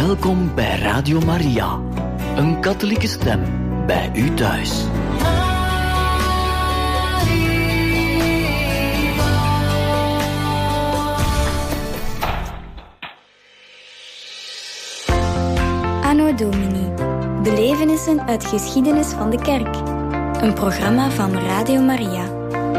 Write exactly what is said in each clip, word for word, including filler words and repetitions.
Welkom bij Radio Maria, een katholieke stem bij u thuis. Anno Domini. Belevenissen uit geschiedenis van de kerk. Een programma van Radio Maria.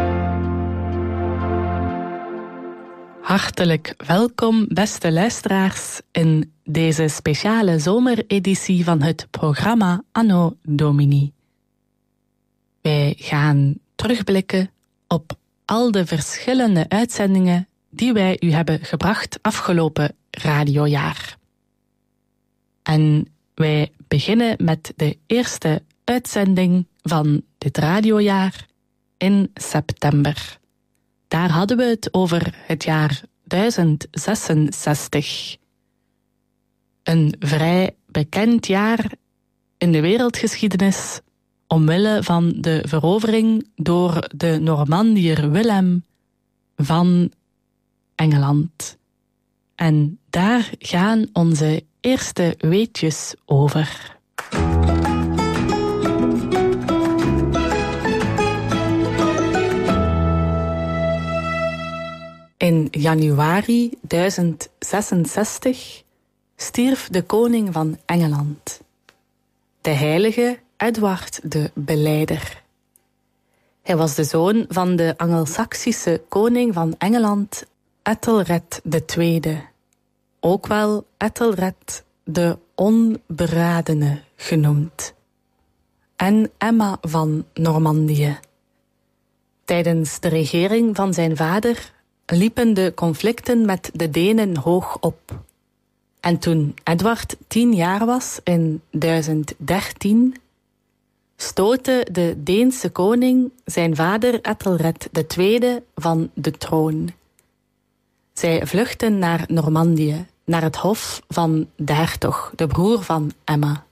Hartelijk welkom, beste luisteraars, in deze speciale zomereditie van het programma Anno Domini. Wij gaan terugblikken op al de verschillende uitzendingen die wij u hebben gebracht afgelopen radiojaar. En wij beginnen met de eerste uitzending van dit radiojaar in september. Daar hadden we het over het jaar duizend zesenzestig. Een vrij bekend jaar in de wereldgeschiedenis omwille van de verovering door de Normandiër Willem van Engeland. En daar gaan onze eerste weetjes over. In januari duizend zesenzestig stierf de koning van Engeland, de heilige Edward de Belijder. Hij was de zoon van de Angelsaksische koning van Engeland, Ethelred de Tweede, ook wel Ethelred de Onberadene genoemd, en Emma van Normandië. Tijdens de regering van zijn vader liepen de conflicten met de Denen hoog op. En toen Edward tien jaar was, in duizend dertien, stootte de Deense koning zijn vader Ethelred de Tweede van de troon. Zij vluchtten naar Normandië, naar het hof van de hertog, de broer van Emma.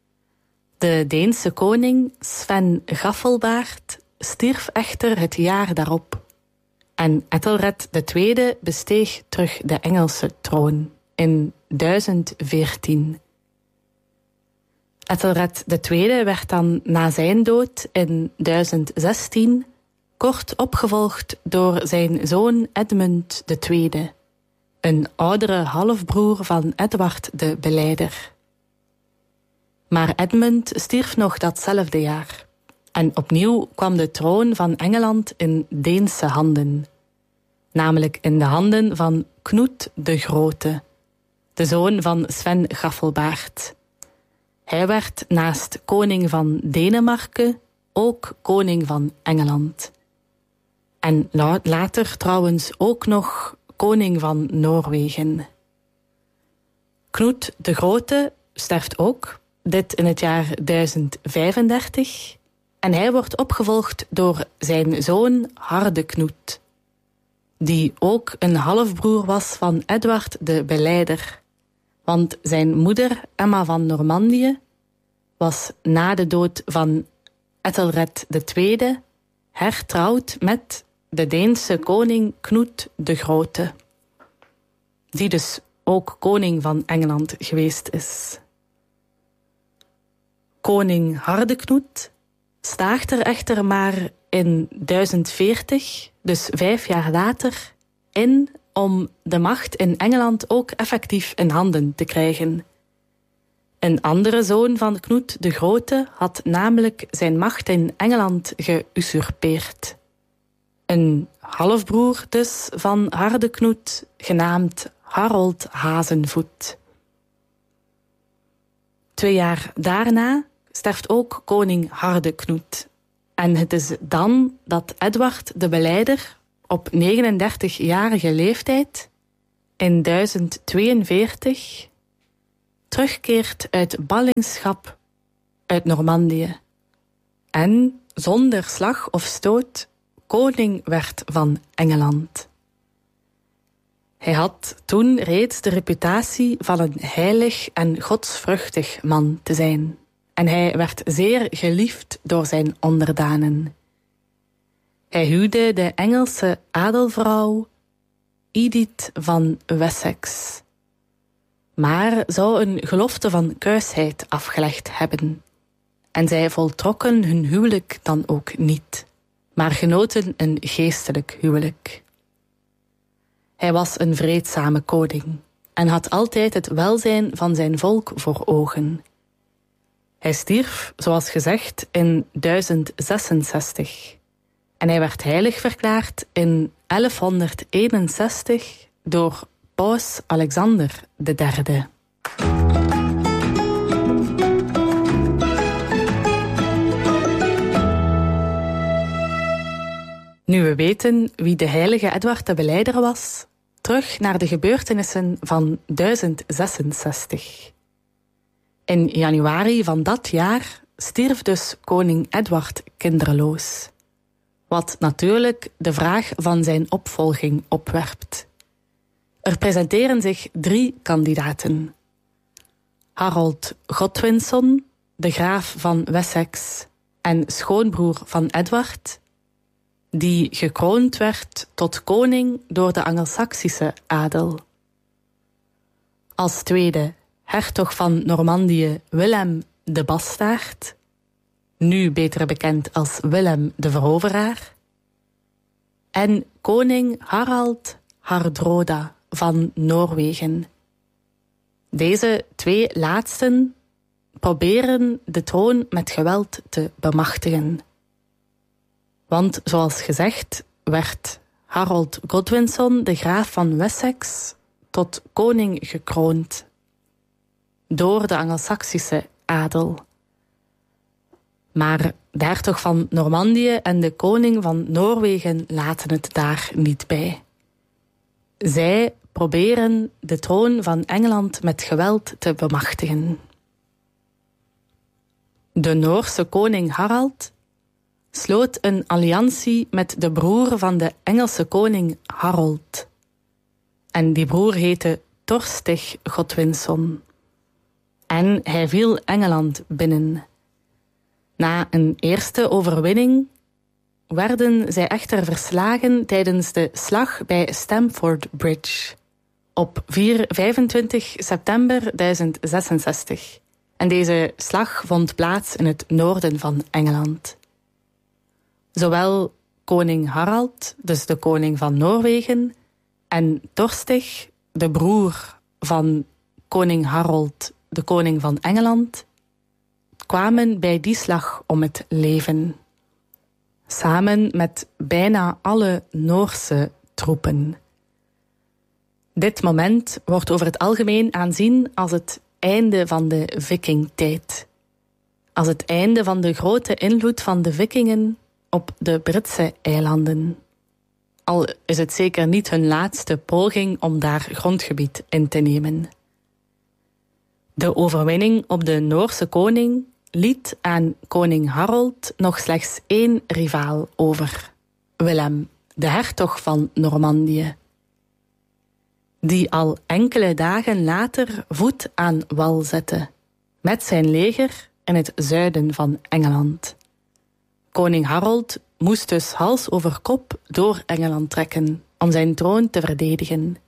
De Deense koning Sven Gaffelbaard stierf echter het jaar daarop. En Ethelred de Tweede besteeg terug de Engelse troon in duizend veertien. Ethelred de Tweede werd dan na zijn dood in duizend zestien kort opgevolgd door zijn zoon Edmund de Tweede, een oudere halfbroer van Edward de Belijder. Maar Edmund stierf nog datzelfde jaar. En opnieuw kwam de troon van Engeland in Deense handen. Namelijk in de handen van Knut de Grote, de zoon van Sven Gaffelbaard. Hij werd naast koning van Denemarken ook koning van Engeland. En later trouwens ook nog koning van Noorwegen. Knut de Grote sterft ook, dit in het jaar duizend vijfendertig... En hij wordt opgevolgd door zijn zoon Hardeknut, die ook een halfbroer was van Edward de Belijder. Want zijn moeder, Emma van Normandië, was na de dood van Ethelred de Tweede hertrouwd met de Deense koning Knut de Grote, die dus ook koning van Engeland geweest is. Koning Hardeknut staagt er echter maar in duizend veertig, dus vijf jaar later, in om de macht in Engeland ook effectief in handen te krijgen. Een andere zoon van Knut de Grote had namelijk zijn macht in Engeland geusurpeerd. Een halfbroer dus van Hardeknut, genaamd Harold Hazenvoet. Twee jaar daarna sterft ook koning Hardeknut. En het is dan dat Edward de Belijder op negenendertigjarige leeftijd in duizend tweeënveertig terugkeert uit ballingschap uit Normandië en zonder slag of stoot koning werd van Engeland. Hij had toen reeds de reputatie van een heilig en godsvruchtig man te zijn. En hij werd zeer geliefd door zijn onderdanen. Hij huwde de Engelse adelvrouw Edith van Wessex. maar zou een gelofte van kuisheid afgelegd hebben. En zij voltrokken hun huwelijk dan ook niet, maar genoten een geestelijk huwelijk. Hij was een vreedzame koning en had altijd het welzijn van zijn volk voor ogen. Hij stierf, zoals gezegd, in duizend zesenzestig. En hij werd heilig verklaard in elfhonderdeenenzestig door paus Alexander de derde. Nu we weten wie de heilige Edward de Belijder was, terug naar de gebeurtenissen van duizend zesenzestig. In januari van dat jaar stierf dus koning Edward kinderloos. Wat natuurlijk de vraag van zijn opvolging opwerpt. Er presenteren zich drie kandidaten. Harold Godwinson, de graaf van Wessex en schoonbroer van Edward, die gekroond werd tot koning door de Angelsaksische adel. Als tweede hertog van Normandië Willem de Bastaard, nu beter bekend als Willem de Veroveraar, en koning Harald Hardroda van Noorwegen. Deze twee laatsten proberen de troon met geweld te bemachtigen. Want zoals gezegd werd Harold Godwinson, de graaf van Wessex, tot koning gekroond door de Angelsaksische adel. Maar de hertog van Normandië en de koning van Noorwegen laten het daar niet bij. Zij proberen de troon van Engeland met geweld te bemachtigen. De Noorse koning Harald sloot een alliantie met de broer van de Engelse koning Harold. En die broer heette Torstig Godwinson. En hij viel Engeland binnen. Na een eerste overwinning werden zij echter verslagen tijdens de slag bij Stamford Bridge op vijfentwintig september duizend zesenzestig. En deze slag vond plaats in het noorden van Engeland. Zowel koning Harald, dus de koning van Noorwegen, en Torstig, de broer van koning Harold, de koning van Engeland, kwamen bij die slag om het leven. Samen met bijna alle Noorse troepen. Dit moment wordt over het algemeen aanzien als het einde van de vikingtijd. Als het einde van de grote invloed van de vikingen op de Britse eilanden. Al is het zeker niet hun laatste poging om daar grondgebied in te nemen. De overwinning op de Noorse koning liet aan koning Harold nog slechts één rivaal over. Willem, de hertog van Normandië. Die al enkele dagen later voet aan wal zette, met zijn leger in het zuiden van Engeland. Koning Harold moest dus hals over kop door Engeland trekken om zijn troon te verdedigen.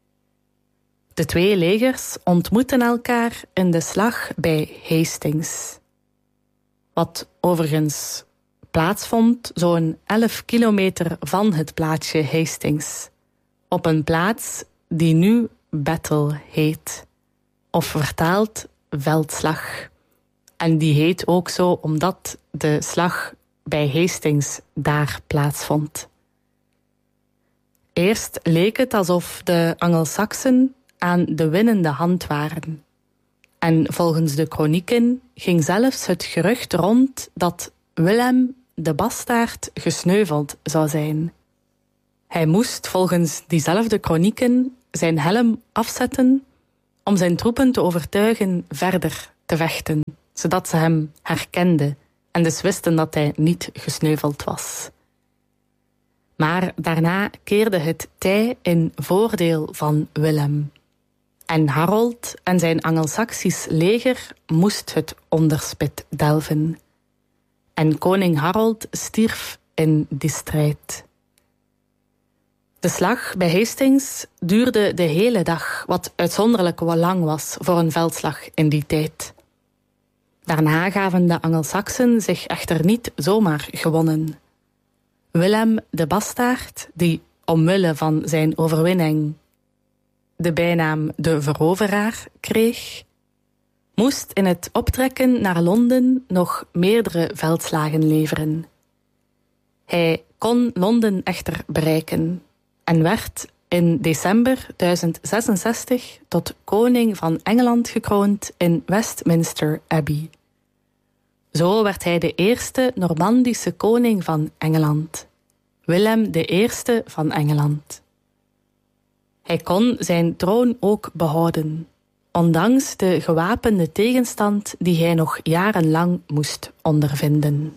De twee legers ontmoetten elkaar in de slag bij Hastings. Wat overigens plaatsvond zo'n elf kilometer van het plaatsje Hastings. Op een plaats die nu Battle heet. Of vertaald veldslag. En die heet ook zo omdat de slag bij Hastings daar plaatsvond. Eerst leek het alsof de Angelsaksen aan de winnende hand waren. En volgens de kronieken ging zelfs het gerucht rond dat Willem de Bastaard gesneuveld zou zijn. Hij moest volgens diezelfde kronieken zijn helm afzetten om zijn troepen te overtuigen verder te vechten, zodat ze hem herkenden en dus wisten dat hij niet gesneuveld was. Maar daarna keerde het tij in voordeel van Willem. En Harold en zijn Angelsaksisch leger moest het onderspit delven. En koning Harold stierf in die strijd. De slag bij Hastings duurde de hele dag, wat uitzonderlijk wel lang was voor een veldslag in die tijd. Daarna gaven de Angelsaksen zich echter niet zomaar gewonnen. Willem de Bastaard, die omwille van zijn overwinning de bijnaam de Veroveraar kreeg, moest in het optrekken naar Londen nog meerdere veldslagen leveren. Hij kon Londen echter bereiken en werd in december duizend zesenzestig tot koning van Engeland gekroond in Westminster Abbey. Zo werd hij de eerste Normandische koning van Engeland, Willem de Eerste van Engeland. Hij kon zijn troon ook behouden, ondanks de gewapende tegenstand die hij nog jarenlang moest ondervinden.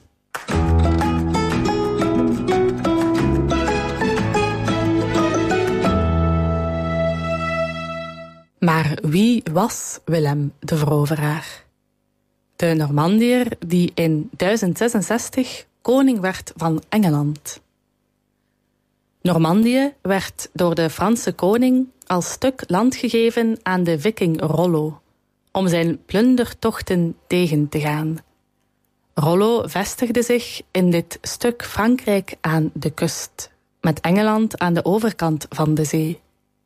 Maar wie was Willem de Veroveraar? De Normandiër die in duizend zesenzestig koning werd van Engeland. Normandië werd door de Franse koning als stuk land gegeven aan de viking Rollo, om zijn plundertochten tegen te gaan. Rollo vestigde zich in dit stuk Frankrijk aan de kust, met Engeland aan de overkant van de zee.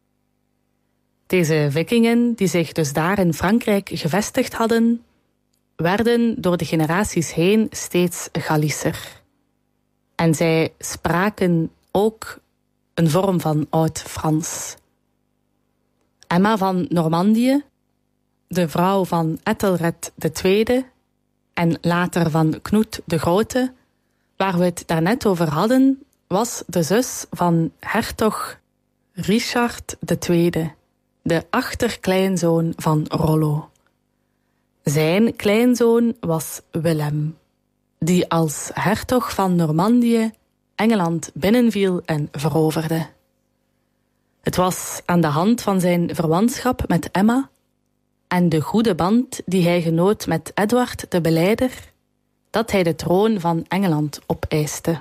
Deze vikingen, die zich dus daar in Frankrijk gevestigd hadden, werden door de generaties heen steeds Gallischer. En zij spraken ook een vorm van Oud-Frans. Emma van Normandië, de vrouw van Ethelred de Tweede en later van Knut de Grote, waar we het daarnet over hadden, was de zus van hertog Richard de Tweede, de achterkleinzoon van Rollo. Zijn kleinzoon was Willem, die als hertog van Normandië Engeland binnenviel en veroverde. Het was aan de hand van zijn verwantschap met Emma en de goede band die hij genoot met Edward de Belijder dat hij de troon van Engeland opeiste.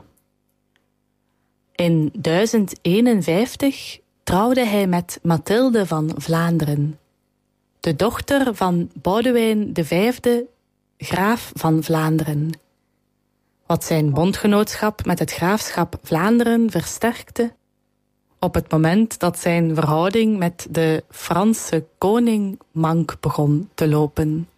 In duizend eenenvijftig trouwde hij met Mathilde van Vlaanderen, de dochter van Boudewijn de Vijfde, graaf van Vlaanderen, wat zijn bondgenootschap met het graafschap Vlaanderen versterkte op het moment dat zijn verhouding met de Franse koning mank begon te lopen.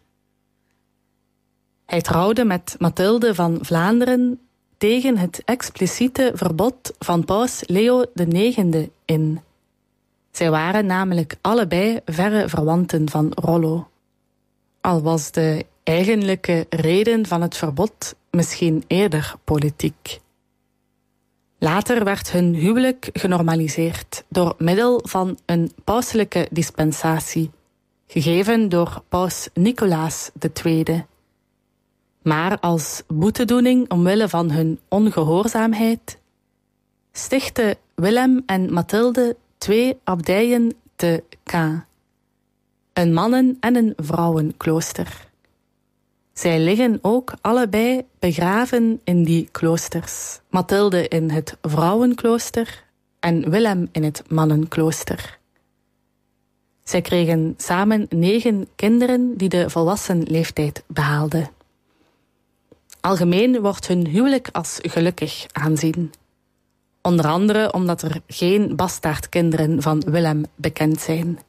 Hij trouwde met Mathilde van Vlaanderen tegen het expliciete verbod van paus Leo de Negende in. Zij waren namelijk allebei verre verwanten van Rollo. Al was de eigenlijke reden van het verbod misschien eerder politiek. Later werd hun huwelijk genormaliseerd door middel van een pauselijke dispensatie, gegeven door paus Nicolaas de Tweede. Maar als boetedoening omwille van hun ongehoorzaamheid stichtten Willem en Mathilde twee abdijen te Caen, een mannen- en een vrouwenklooster. Zij liggen ook allebei begraven in die kloosters. Mathilde in het vrouwenklooster en Willem in het mannenklooster. Zij kregen samen negen kinderen die de volwassen leeftijd behaalden. Algemeen wordt hun huwelijk als gelukkig aanzien. Onder andere omdat er geen bastaardkinderen van Willem bekend zijn.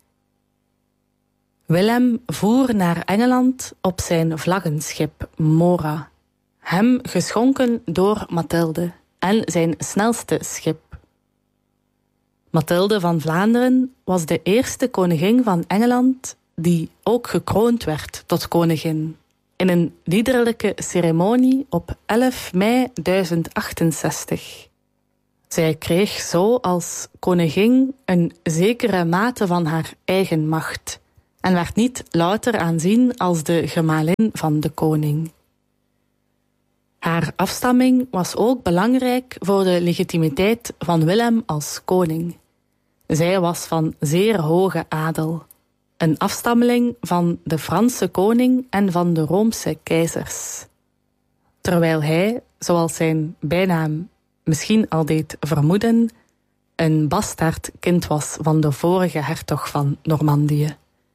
Willem voer naar Engeland op zijn vlaggenschip Mora, hem geschonken door Mathilde en zijn snelste schip. Mathilde van Vlaanderen was de eerste koningin van Engeland die ook gekroond werd tot koningin in een liederlijke ceremonie op elf mei duizend achtenzestig. Zij kreeg zo als koningin een zekere mate van haar eigen macht en werd niet louter aanzien als de gemalin van de koning. Haar afstamming was ook belangrijk voor de legitimiteit van Willem als koning. Zij was van zeer hoge adel, een afstammeling van de Franse koning en van de Roomse keizers. Terwijl hij, zoals zijn bijnaam misschien al deed vermoeden, een bastaardkind was van de vorige hertog van Normandië.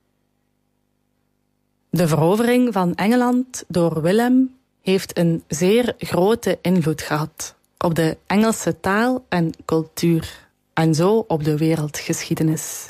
De verovering van Engeland door Willem heeft een zeer grote invloed gehad op de Engelse taal en cultuur en zo op de wereldgeschiedenis.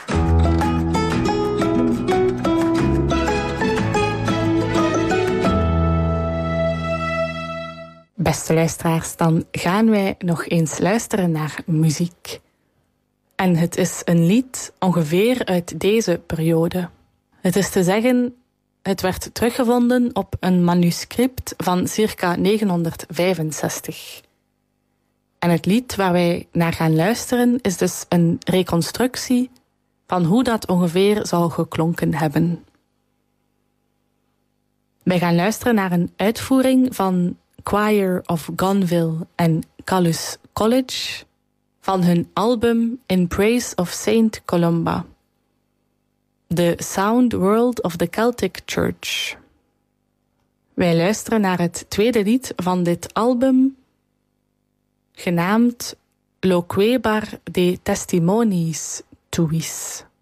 Beste luisteraars, dan gaan wij nog eens luisteren naar muziek. En het is een lied ongeveer uit deze periode. Het is te zeggen, het werd teruggevonden op een manuscript van circa negenhonderdvijfenzestig. En het lied waar wij naar gaan luisteren is dus een reconstructie van hoe dat ongeveer zou geklonken hebben. Wij gaan luisteren naar een uitvoering van Choir of Gonville en Callus College van hun album In Praise of Saint Columba. The Sound World of the Celtic Church. Wij luisteren naar het tweede lied van dit album, genaamd Loquebar de Testimoniis Tuis.